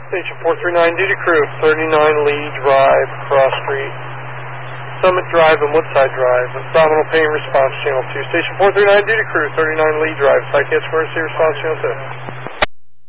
Station 439, duty crew, 39 Lee Drive, Cross Street, Summit Drive, and Woodside Drive. Abdominal pain response, channel 2. Station 439, duty crew, 39 Lee Drive, psychiatric emergency response, channel 2.